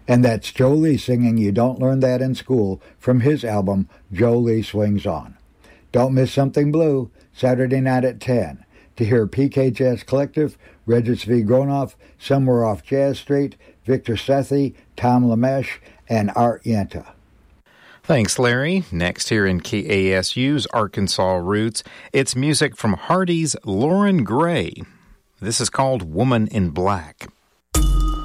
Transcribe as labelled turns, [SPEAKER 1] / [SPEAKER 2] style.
[SPEAKER 1] And that's Joe Lee singing You Don't Learn That in School from his album Joe Lee Swings On. Don't miss Something Blue, Saturday night at 10. To hear PK Jazz Collective, Regis V. Gronoff, Somewhere Off Jazz Street, Victor Sethi, Tom Lamesh, and Art Yenta.
[SPEAKER 2] Thanks, Larry. Next here in KASU's Arkansas Roots, it's music from Hardy's Lauren Gray. This is called Woman in Black.